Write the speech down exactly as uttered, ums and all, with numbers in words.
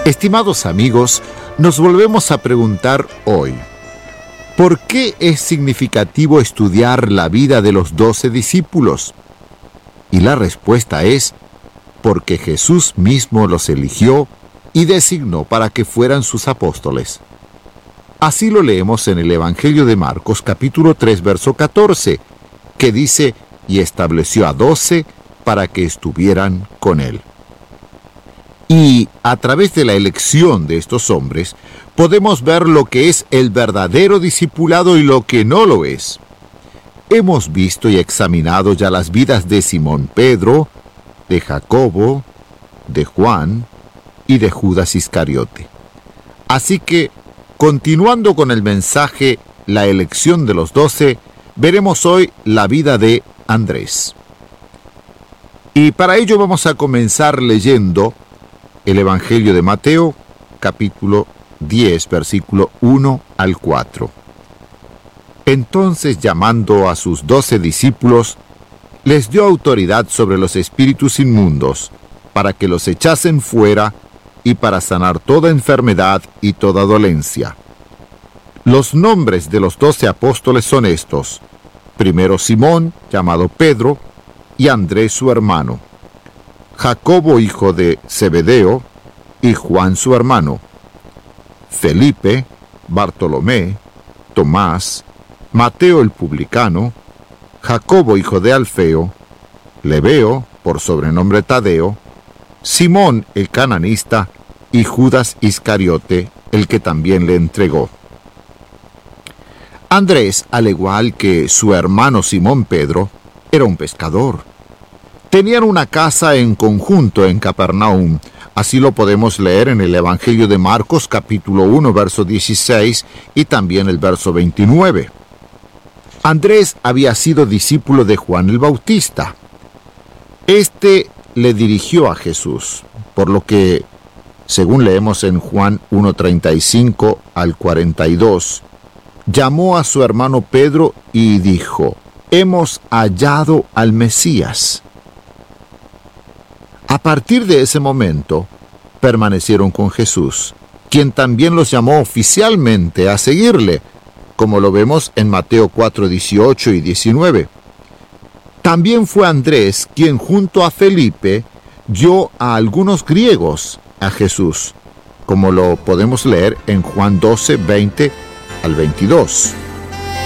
Estimados amigos, nos volvemos a preguntar hoy, ¿por qué es significativo estudiar la vida de los doce discípulos? Y la respuesta es, porque Jesús mismo los eligió y designó para que fueran sus apóstoles. Así lo leemos en el Evangelio de Marcos, capítulo tres, verso catorce, que dice, y estableció a doce para que estuvieran con él. Y a través de la elección de estos hombres, podemos ver lo que es el verdadero discipulado y lo que no lo es. Hemos visto y examinado ya las vidas de Simón Pedro, de Jacobo, de Juan y de Judas Iscariote. Así que, continuando con el mensaje, la elección de los doce, veremos hoy la vida de Andrés. Y para ello vamos a comenzar leyendo el Evangelio de Mateo, capítulo diez, versículo uno al cuatro. Entonces, llamando a sus doce discípulos, les dio autoridad sobre los espíritus inmundos, para que los echasen fuera y para sanar toda enfermedad y toda dolencia. Los nombres de los doce apóstoles son estos: primero Simón, llamado Pedro, y Andrés su hermano, Jacobo hijo de Zebedeo, y Juan su hermano, Felipe, Bartolomé, Tomás, Mateo el publicano, Jacobo hijo de Alfeo, Lebeo, por sobrenombre Tadeo, Simón el cananista, y Judas Iscariote, el que también le entregó. Andrés, al igual que su hermano Simón Pedro, era un pescador. Tenían una casa en conjunto en Capernaum. Así lo podemos leer en el Evangelio de Marcos, capítulo uno, verso dieciséis, y también el verso veintinueve. Andrés había sido discípulo de Juan el Bautista. Este le dirigió a Jesús, por lo que, según leemos en Juan uno, treinta y cinco al cuarenta y dos, llamó a su hermano Pedro y dijo: «Hemos hallado al Mesías». A partir de ese momento, permanecieron con Jesús, quien también los llamó oficialmente a seguirle, como lo vemos en Mateo cuatro, dieciocho y diecinueve. También fue Andrés quien junto a Felipe dio a algunos griegos a Jesús, como lo podemos leer en Juan doce, veinte al veintidós.